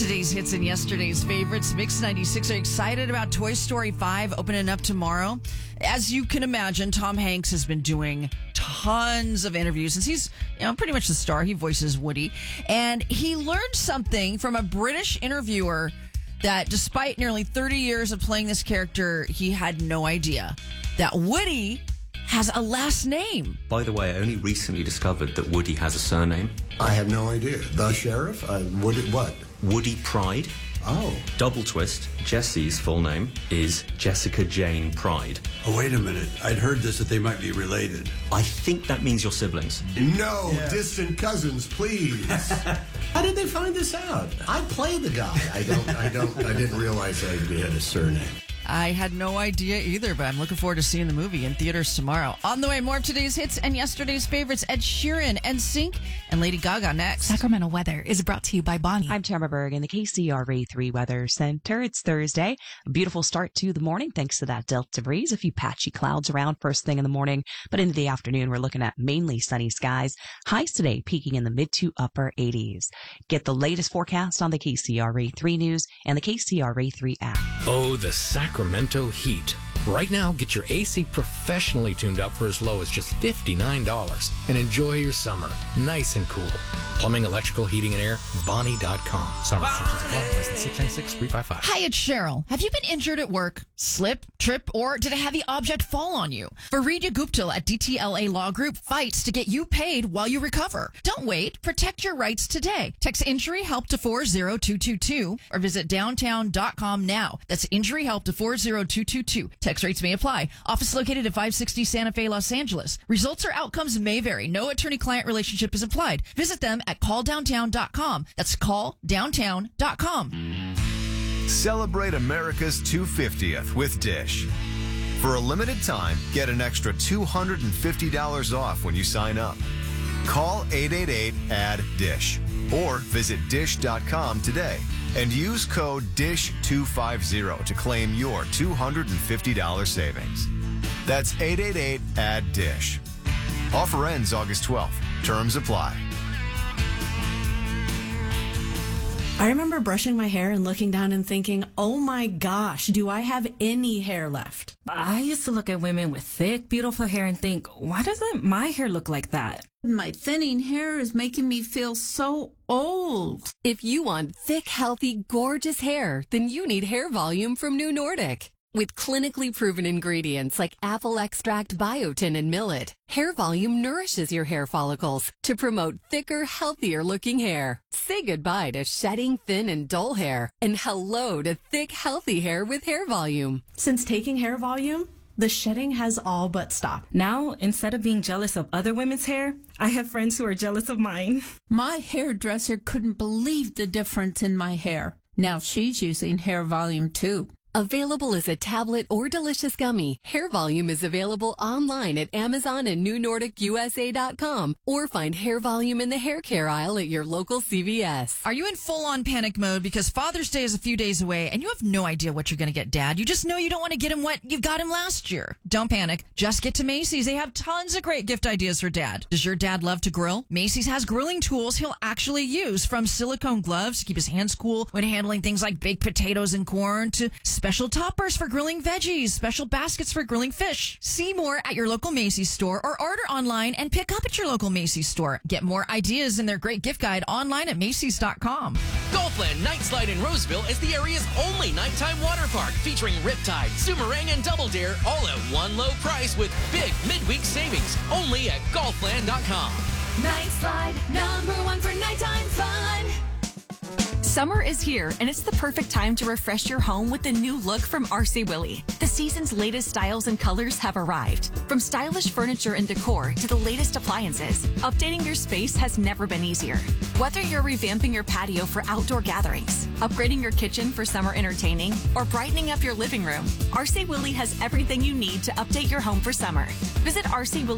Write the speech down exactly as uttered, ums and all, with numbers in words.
today's hits and yesterday's favorites. Mix ninety-six are excited about Toy Story five opening up tomorrow. As you can imagine, Tom Hanks has been doing tons of interviews since he's, you know, pretty much the star. He voices Woody. And he learned something from a British interviewer that despite nearly thirty years of playing this character, he had no idea that Woody has a last name. By the way, I only recently discovered that Woody has a surname. I had no idea. The sheriff? Uh, Woody, what? Woody Pride. Oh. Double twist, Jessie's full name is Jessica Jane Pride. Oh, wait a minute. I'd heard this, that they might be related. I think that means you're siblings. No, Yeah. distant cousins, please. How did they find this out? I play the guy. I don't, I don't, I didn't realize I had a surname. I had no idea either, but I'm looking forward to seeing the movie in theaters tomorrow. On the way, more of today's hits and yesterday's favorites. Ed Sheeran, N Sync, and Lady Gaga next. Sacramento weather is brought to you by Bonnie. I'm Tamara Berg in the K C R A three Weather Center. It's Thursday. A beautiful start to the morning thanks to that Delta breeze. A few patchy clouds around first thing in the morning, but into the afternoon, we're looking at mainly sunny skies. Highs today peaking in the mid to upper eighties. Get the latest forecast on the K C R A three News and the K C R A three app. Oh, the Sacramento heat. Right now, get your A C professionally tuned up for as low as just fifty-nine dollars and enjoy your summer nice and cool. Plumbing, electrical, heating, and air, Bonnie dot com. Summer six nine six three five five. Hi, it's Cheryl. Have you been injured at work? Slip, trip, or did a heavy object fall on you? Faridya Gupta at D T L A Law Group fights to get you paid while you recover. Don't wait. Protect your rights today. Text Injury Help to four zero two two two or visit downtown dot com now. That's Injury Help to four zero two two two. Text rates may apply. Office located at five sixty Santa Fe, Los Angeles. Results or outcomes may vary. No attorney-client relationship is applied. Visit them at call downtown dot com. That's call downtown dot com. Celebrate America's two hundred fiftieth with Dish. For a limited time, get an extra two hundred fifty dollars off when you sign up. Call eight eight eight, A D D, DISH or visit dish dot com today and use code D I S H two fifty to claim your two hundred fifty dollars savings. That's eight eight eight, A D D, DISH. Offer ends August twelfth. Terms apply. I remember brushing my hair and looking down and thinking, oh my gosh, do I have any hair left? I used to look at women with thick, beautiful hair and think, why doesn't my hair look like that? My thinning hair is making me feel so old. If you want thick, healthy, gorgeous hair, then you need Hair Volume from New Nordic. With clinically proven ingredients like apple extract, biotin, and millet, Hair Volume nourishes your hair follicles to promote thicker, healthier looking hair. Say goodbye to shedding, thin, and dull hair, and hello to thick, healthy hair with Hair Volume. Since taking Hair Volume, the shedding has all but stopped. Now, instead of being jealous of other women's hair, I have friends who are jealous of mine. My hairdresser couldn't believe the difference in my hair. Now she's using Hair Volume too. Available as a tablet or delicious gummy, Hair Volume is available online at Amazon and New Nordic U S A dot com or find Hair Volume in the hair care aisle at your local C V S. Are you in full-on panic mode because Father's Day is a few days away and you have no idea what you're going to get Dad? You just know you don't want to get him what you got him last year. Don't panic. Just get to Macy's. They have tons of great gift ideas for Dad. Does your dad love to grill? Macy's has grilling tools he'll actually use, from silicone gloves to keep his hands cool when handling things like baked potatoes and corn to special toppers for grilling veggies, special baskets for grilling fish. See more at your local Macy's store or order online and pick up at your local Macy's store. Get more ideas in their great gift guide online at Macy's dot com. Golfland Night Slide in Roseville is the area's only nighttime water park featuring Riptide, Zoomerang, and Double Dare, all at one low price with big midweek savings. Only at golfland dot com. Night Slide, number one for nighttime fun. Summer is here, and it's the perfect time to refresh your home with the new look from R C Willey. The season's latest styles and colors have arrived. From stylish furniture and decor to the latest appliances, updating your space has never been easier. Whether you're revamping your patio for outdoor gatherings, upgrading your kitchen for summer entertaining, or brightening up your living room, R C Willey has everything you need to update your home for summer. Visit R C Willey